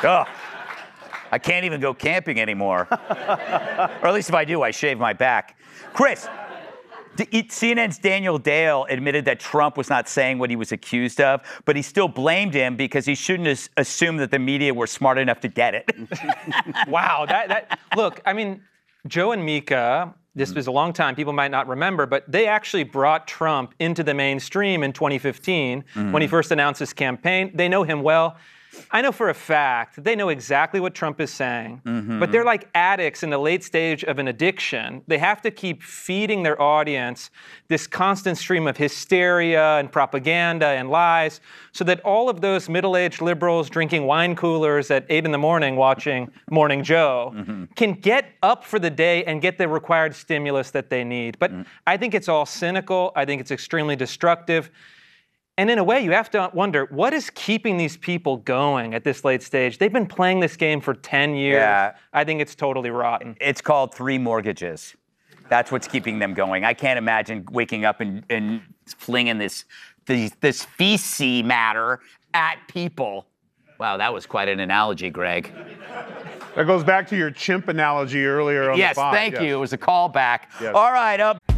Ugh. I can't even go camping anymore. Or at least if I do, I shave my back. Chris, CNN's Daniel Dale admitted that Trump was not saying what he was accused of, but he still blamed him because he shouldn't assume that the media were smart enough to get it. Wow. Look, I mean, Joe and Mika, this was a long time, people might not remember, but they actually brought Trump into the mainstream in 2015 when he first announced his campaign. They know him well. I know for a fact they know exactly what Trump is saying, but they're like addicts in the late stage of an addiction. They have to keep feeding their audience this constant stream of hysteria and propaganda and lies so that all of those middle-aged liberals drinking wine coolers at 8 in the morning watching Morning Joe can get up for the day and get the required stimulus that they need. But I think it's all cynical. I think it's extremely destructive. And in a way, you have to wonder, what is keeping these people going at this late stage? They've been playing this game for 10 years. Yeah. I think it's totally rotten. It's called 3 mortgages. That's what's keeping them going. I can't imagine waking up and flinging this feces matter at people. Wow, that was quite an analogy, Greg. That goes back to your chimp analogy earlier on the pod. Yes, thank you. It was a callback. Yes. All right, up.